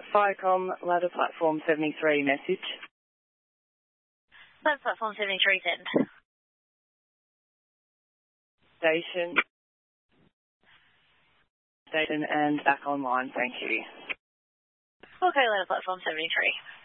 Firecom, ladder platform 73, message. Ladder platform 73, send. Station and back online, thank you. Okay, ladder platform 73.